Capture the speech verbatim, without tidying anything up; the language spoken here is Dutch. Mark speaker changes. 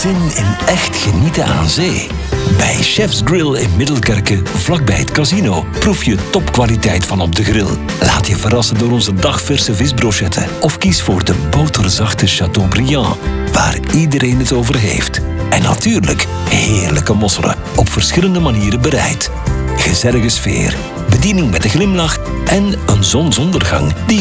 Speaker 1: Zin in echt genieten aan zee? Bij Chef's Grill in Middelkerke, vlakbij het casino, proef je topkwaliteit van op de grill. Laat je verrassen door onze dagverse visbrochetten. Of kies voor de boterzachte Chateaubriand, waar iedereen het over heeft. En natuurlijk heerlijke mosselen, op verschillende manieren bereid. Gezellige sfeer, bediening met een glimlach en een zonsondergang die